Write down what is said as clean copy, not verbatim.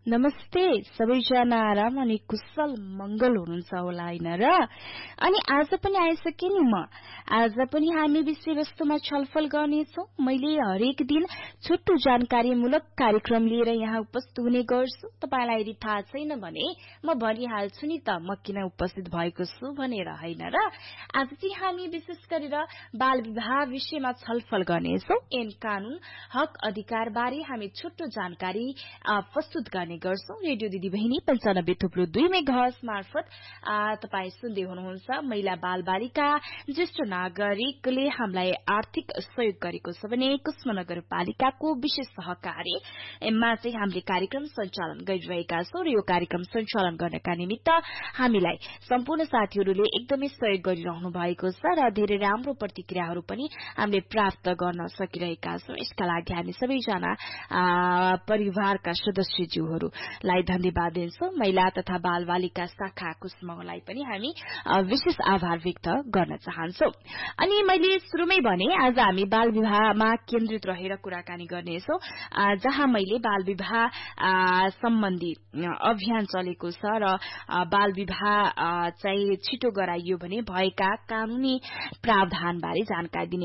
नमस्ते सबैजना आराम अनि कुशल मंगल हुनुहुन्छ होला हैन र अनि आज पनि आइसके नि म आज पनि हामी विषयवस्तुमा छलफल गर्नेछौं मैले हरेक दिन छोटो जानकारीमूलक कार्यक्रम लिएर यहाँ उपस्थित हुने गर्छु तपाईलाई यदि थाहा छैन भने म भनिहाल्छु नि त म किन उपस्थित भएको छु भनेर हैन र आज चाहिँ हामी विशेष गरेर बाल विवाह विषयमा छलफल गर्नेछौं ऐन कानून हक अधिकार बारे हामी छोटो जानकारी प्रस्तुत गर्ने गर्छौं रेडियो दिदी बहिनी 95.2 मेगाहर्ज मार्फत तपाई सुन्दै हुनुहुन्छ महिला बाल बालिका ज्येष्ठ नागरिकले हामीलाई आर्थिक सहयोग गरेको छ भने कुस्म नगरपालिकाको विशेष सहकार्यमा चाहिँ हामीले कार्यक्रम सञ्चालन गरिरहेका छौं र यो कार्यक्रम सञ्चालन गर्नका निमित्त हामीलाई सम्पूर्ण साथीहरूले एकदमै सहयोग गरिरहनु भएको छ र धेरै राम्रो प्रतिक्रियाहरू पनि हामीले प्राप्त गर्न सकिरहेका छौं यसका लागि हामी सबैजना परिवारका सदस्यज्यूहरू लाई धन्यवाद दिन्छौं महिला तथा बाल बालिका शाखा कुस्मलाई पनि हामी विशेष आभार व्यक्त गर्न चाहन्छौं अनि मैले सुरुमै भने आज हामी बाल विवाहमा केन्द्रित रहेर कुराकानी गर्नेछौं जहाँ मैले बाल विवाह सम्बन्धी अभियान चलेको छ र बाल विवाह चाहिँ छिटो गराइयो भने भएका कानूनी प्रावधान बारे जानकारी दिने